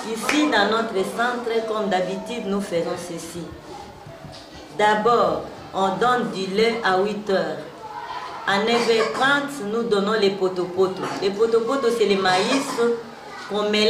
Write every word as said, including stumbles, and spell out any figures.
Ici, dans notre centre, comme d'habitude, nous faisons ceci. D'abord, on donne du lait à huit heures. À neuf heures trente, nous donnons les potopoto. Les potopoto, c'est le maïs qu'on mélange.